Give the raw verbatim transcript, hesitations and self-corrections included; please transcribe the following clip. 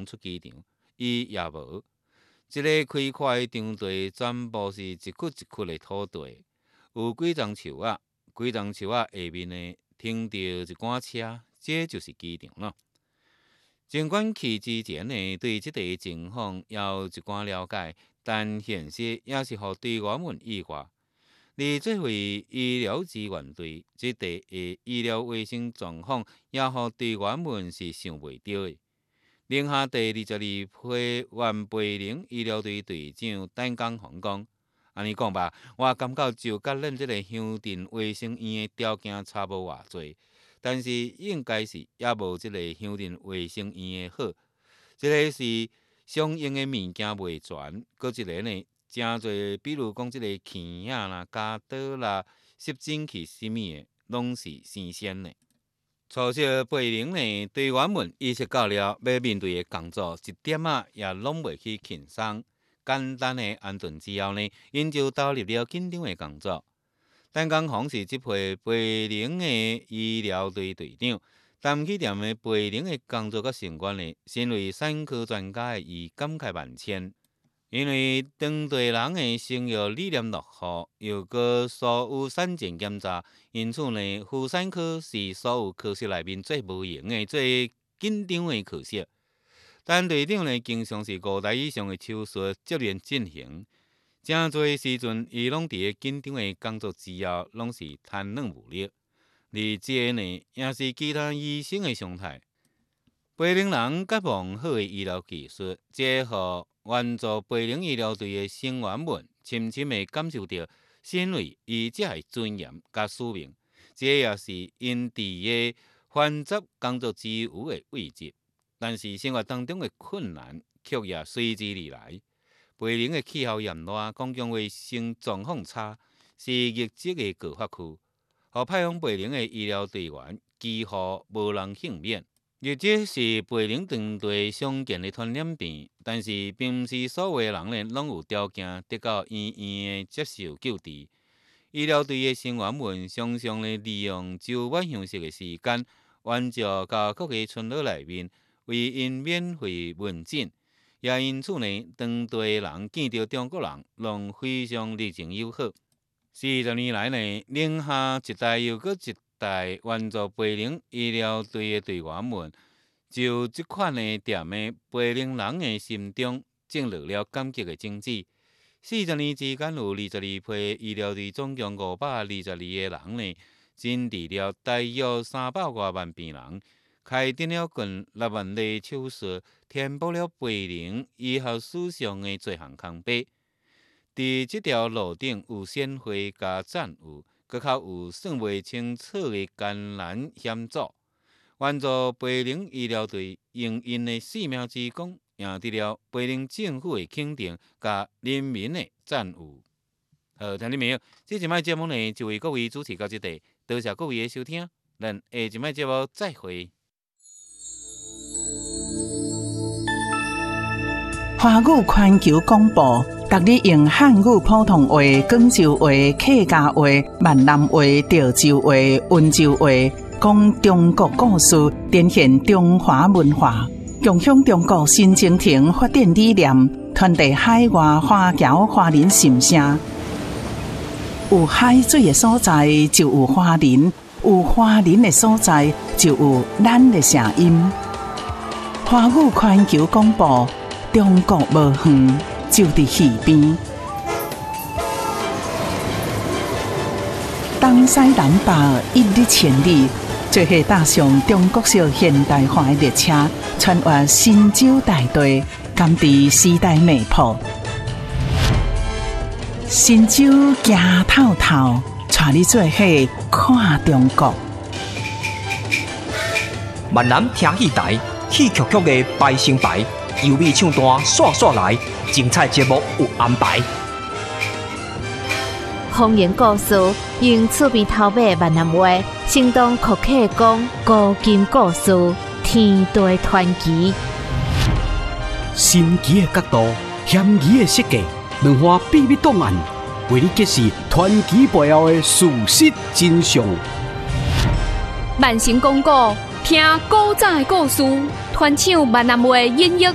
出机场，伊也无。这个开阔的场地全部是一窟一窟的土地，有几丛树仔，几丛树仔下面呢停着一赶车，这就是机场了。尽管去之前呢，对这个情况也有一寡了解，但现实也是互队员们意外。而作为医疗支援队，这地的医疗卫生状况也互队员们是想袂到的。宁夏第二十二批原培灵医疗队队长陈江宏讲：“安尼讲吧，我感觉就甲咱这个乡镇卫生院的条件差无偌济，但是应该是也无这个乡镇卫生院的好。这个是常用的物件袂全，搁一个呢。”真侪，比如讲即个钳仔啦、夹刀啦、湿疹器什么的，拢是新鲜的。初小培灵呢，队员们意识到了要面对的工作，一点仔也拢袂去轻松。简单的安顿之后呢，因就投入了紧张的工作。陈江宏是这批培灵的医疗队队长，担起店的培灵的工作甲成员呢，身为产科专家的伊感慨万千。因为当地人的生育理念落后，又搁所有产前检查，因此呢，妇产科是所有科室内面最无用的、最紧张的科室。但队长呢，经常是五台以上的手术接连进行，真侪时阵，伊拢伫个紧张的工作之后，拢是瘫软无力。而这呢，也是其他医生的常态。培灵人甲望好的医疗技术，这互援助培灵医疗队的成员们深深地感受到，身为医者的尊严甲使命，这也是因伫个繁杂工作之余的慰藉。但是生活当中的困难却也随之而来。培灵的气候炎热，公共卫生状况差，是疫症的高发区，互派往培灵的医疗队员几乎无人幸免。疫症是培灵团队常见的传染病，但是并不是所有的人呢拢有条件得到医院的接受救治。医疗队的成员们常常呢利用周晚休息的时间，援助到各个村落内面，为因免费问诊。也因此呢，当地人见到中国人，拢非常热情友好。四十年来呢，宁夏一代又搁一代援助培灵医疗队的队员们，就这款的店的培灵人的心中种落了感激的种子。四十年之间，有二十二批医疗队，总共五百二十二个人呢，诊治了大约三百多万病人，开展了近六万例手术，填补了培灵医学史上的多项空白。伫这条路顶有鲜花加赞誉。搁较有算袂清楚的艰难险阻，援助培灵医疗队用因的性命之功，赢得了培灵政府的肯定，甲人民的赞誉。好，听众朋友，这一摆节目呢，就为各位主持到这里，多谢各位的收听，咱下一摆节目再会。 华语环球广播，逐日用汉语普通话、广州话、客家话、闽南话、潮州话、温州话，讲中国故事，展现中华文化，共享中国新征程发展理念，传递海外华侨华人心声。有海水的所在，就有华人；有华人的所在，就有咱的声音。华语环球广播。中国无远，就伫耳边。东西南北一日千里，做伙搭上中国式现代化的列车，穿越神州大地，甘知时代脉搏。神州行透透，带你做伙看中国。 闽南听戏台，戏曲曲的排成排。优美唱段刷刷来，精彩节目有安排。 方言故事用趣味头尾闽南话，生动可客讲古今故事，天地传奇。 神奇的角度，险疑的设计，两岸秘密档案，为你揭示传奇背后的事实真相。 万成讲古，听古早的故事，传唱闽南话音乐。